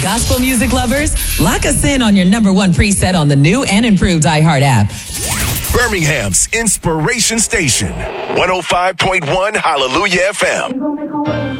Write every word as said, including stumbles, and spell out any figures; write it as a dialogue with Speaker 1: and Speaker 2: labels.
Speaker 1: Gospel music lovers, lock us in on your number one preset on the new and improved iHeart app.
Speaker 2: Birmingham's Inspiration Station, one oh five point one Hallelujah F M.